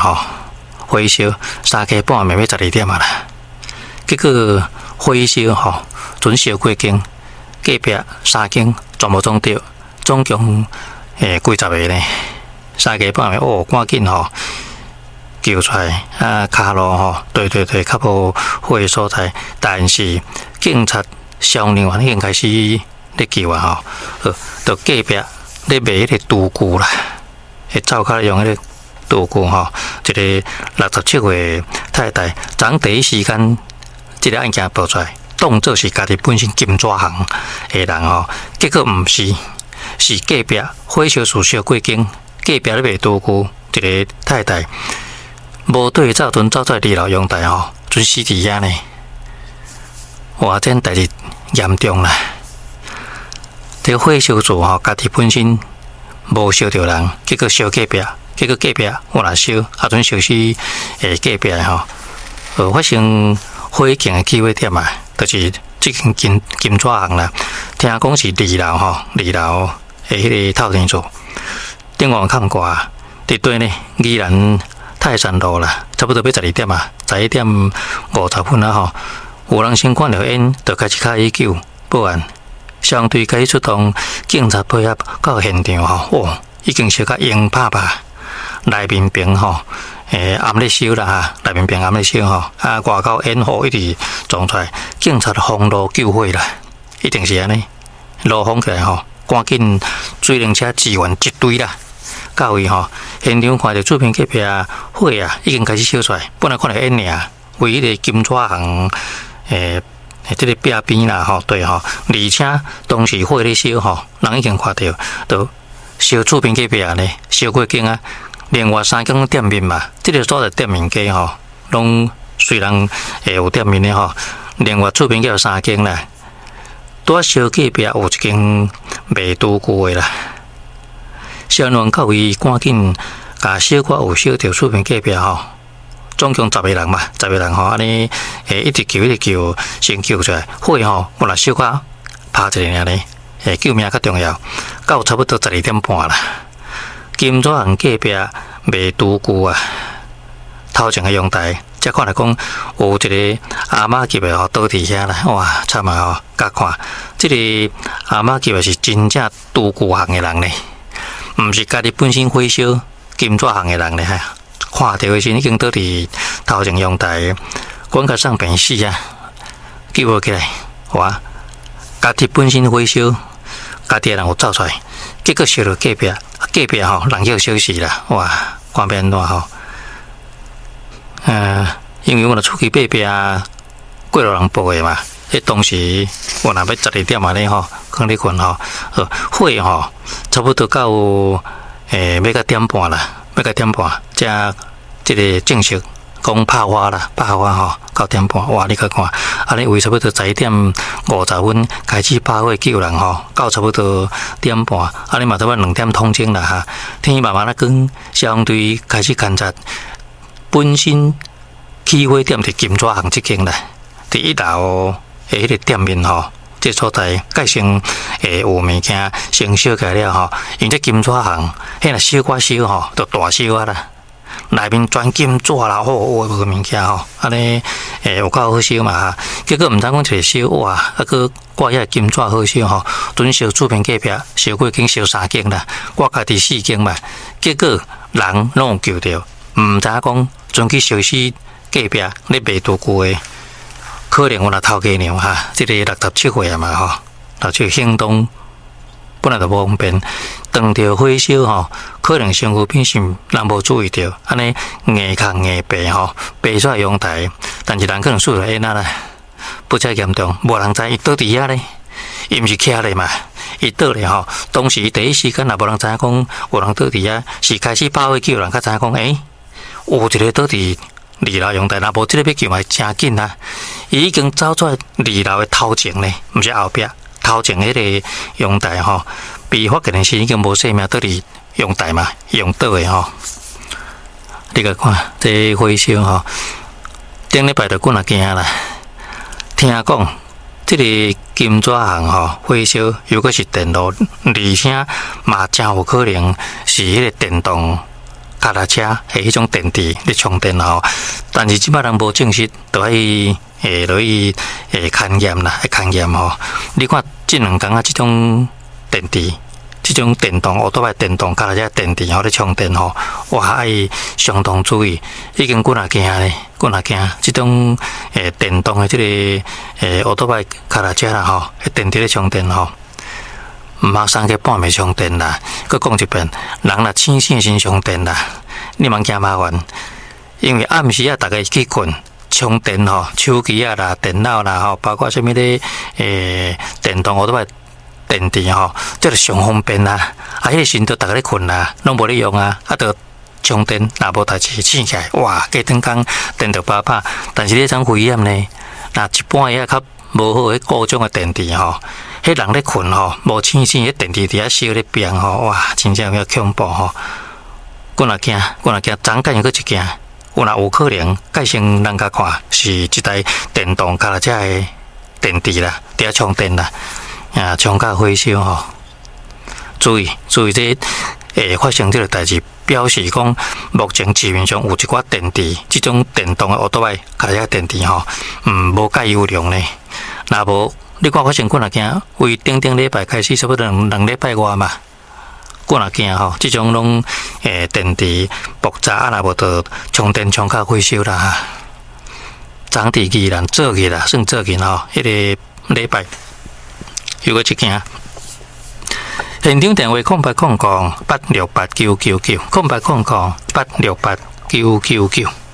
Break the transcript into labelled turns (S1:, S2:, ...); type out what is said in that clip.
S1: 火烧3更半暝要12点啊啦。结果火烧准烧过境，隔壁3更全部总着，总共几十个呢。3更半暝赶紧救出来卡路对，较无火的所在，但是警察消防员已经开始咧救啊就隔壁咧卖迄个毒具啦，灶骹用迄个毒具一个67岁太太，昨第一时间这个案件报出来，当作是家己本身金纸行的人结果毋是，是隔壁火烧厝烧过境，隔壁咧卖毒具一个太太。无对走，阵走在2楼阳台准死伫遐呢。哇，这代志严重啦！这火烧厝家己本身无烧着人，结果烧隔壁，结果隔壁我若烧，阵烧死隔壁发生火警的起火点啊，就是这间金纸行啦。听讲是2楼2楼的迄个透天厝，顶岸看挂，伫对呢，依然。泰山路啦，差不多要12点啊，11点50分啊有人先看到烟，就开始开救报案，相对开始出动，警察配合到现场已经烧到烟拍拍，内面边暗咧烧啦内面边暗咧烧外口烟雾一直撞出来，警察封路救火啦，一定是安尼，路封起来赶紧水灵车支援一堆啦。到位现场看到厝边隔壁火已经开始烧出来，本来看到烟尔，为迄个金纸行这个壁边啦对而且当时火咧烧人已经看到，都烧厝边隔壁呢，烧过境啊，另外3间店面嘛，这个所在店面街拢虽然有店面的另外厝边还有3间啦，拄烧隔壁有一间卖毒具的啦。消防员到位，赶紧把小可有烧着厝边隔壁总共10个人嘛，10个人安尼一直救，先救出来。火我若小可拍一个尔咧，救命较重要。到差不多12点半啦，金纸行隔壁卖毒具啊，头前的阳台，才看来讲有一个阿嬷级的倒伫遐啦，哇，惨啊甲看，这个阿嬷级的是真正毒具行的人咧。毋是家己本身火烧金纸行的人咧，看到的时已经倒伫头前阳台，管甲上病死啊！救无起来，哇！家己本身火烧，家己的人有走出来，结果烧到隔壁，隔壁人叫烧死啦！哇，看变怎因为我若出去爬爬，过路人报的嘛。当时我若要12点啊咧可能咧困火差不多到要到点半啦，要到点半，这个正式讲拍花啦，拍花到点半，哇！你去看，安尼为差不多11点50分开始拍火救人到差不多点半，安尼嘛差不多2点通清啦天慢慢啊光，消防队开始勘察，本身起火点伫金纸行这间啦，伫1楼。迄个店面这所在改成有物件先烧起来了因这金纸行，迄若烧寡烧就大烧啊啦，内面全金纸啦，有物件安尼有够好烧嘛结果毋知讲一个烧哇，个挂遐金纸好烧准烧厝边隔壁烧过经烧3间啦，我家己4间嘛，结果人拢有救着，毋知讲准去烧死隔壁咧卖毒具的。可能我若头家娘这个67岁啊嘛67行动本来就无方便，当着火烧可能身躯变心人无注意到，安尼硬扛硬背爬出来阳台，但是人可能输了烟啦，不遮严重，无人知伊倒伫遐咧，伊毋是徛咧嘛，伊倒咧当时第一时间也无人知影讲有人倒伫遐，是开始拍火救人，才知影讲有一个倒伫。2楼阳台，若无这个要救嘛，真紧啦！伊已经走出来2楼的头前咧，毋是后壁，头前迄个阳台被发现时已经无生命，倒伫阳台嘛，用倒的你个看，这火烧顶礼拜就过若惊啦。听讲，这个金纸行火烧，如果是电路，而且嘛真有可能是迄个电动脚踏车系迄种电池咧充电吼，但是即摆人无证实，就爱落去勘验啦，勘验吼。你看即2工即种电池，即种电动奥多麦电动脚踏车电池吼咧充电吼，哇，爱相当注意，已经几若惊咧，几若惊。即种电动的即个奥多麦脚踏车啦吼，电池咧充电吼。毋通3个半暝充电啦，佮讲一遍，人若醒醒先充电啦，你莫惊麻烦，因为暗时啊，大家去困充电吼，手机啊啦、电脑啦吼，包括啥物咧电动我都买电池吼，这个上方便啦。啊，迄个时阵大家咧困啦，拢无咧用啊，啊，着充电，若无代志醒起来，哇，加灯光电着饱饱。但是咧种危险呢，若一般也较无好迄各种的电池吼。迄人咧困吼，无醒醒，迄电池伫遐烧咧变吼，哇，真正有恐怖吼！我若惊，长干又搁一惊，有若有可能，改成人家看是一台电动脚踏车的电池啦，伫遐充电啦，啊，充甲火烧吼！注意，这发生这个代志，表示讲目前市面上有一寡电池，即种电动的奥多麦脚踏车电池吼，无介优良呢，若无。你看发生几若惊，为顶礼拜开始，差不多两礼拜外嘛，几若惊吼，即种拢电池爆炸啊，若无得充电充较火烧啦。昨日宜兰做去啦，算做去吼，迄个礼拜又个一件。现场电话0800-868-999，0800-868-999。